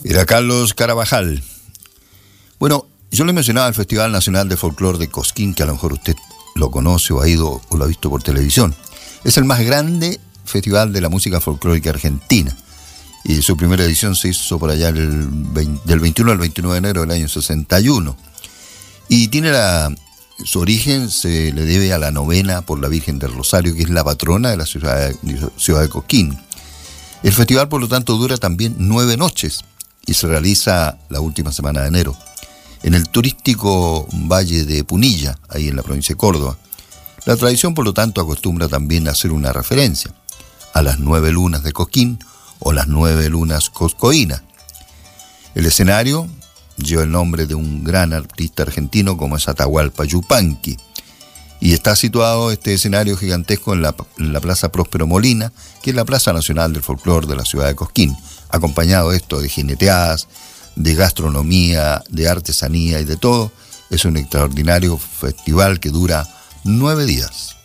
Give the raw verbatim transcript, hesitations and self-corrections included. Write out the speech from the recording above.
Era Carlos Carabajal. Bueno, yo le mencionaba el Festival Nacional de Folclore de Cosquín, que a lo mejor usted lo conoce o ha ido o lo ha visto por televisión. Es el más grande festival de la música folclórica argentina. Y su primera edición se hizo por allá el veinte, del veintiuno al veintinueve de enero del año sesenta y uno. Y tiene la, su origen se le debe a la novena por la Virgen del Rosario, que es la patrona de la ciudad de, ciudad de Cosquín. El festival, por lo tanto, dura también nueve noches y se realiza la última semana de enero en el turístico Valle de Punilla, ahí en la provincia de Córdoba. La tradición, por lo tanto, acostumbra también a hacer una referencia a las nueve lunas de Cosquín o las nueve lunas coscoínas. El escenario lleva el nombre de un gran artista argentino como es Atahualpa Yupanqui, y está situado este escenario gigantesco en la, en la Plaza Próspero Molina, que es la Plaza Nacional del Folclor de la ciudad de Cosquín, acompañado esto de jineteadas, de gastronomía, de artesanía y de todo. Es un extraordinario festival que dura nueve días.